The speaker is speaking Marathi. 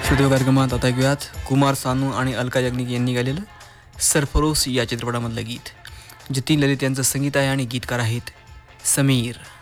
श्रुदेव कार्यक्रमात आता ऐकूयात कुमार सानू आणि अलका याग्निक यांनी गायलेलं सरफरोश या चित्रपटामधलं गीत. जतीन ललित यांचं संगीत आहे आणि गीतकार आहेत समीर.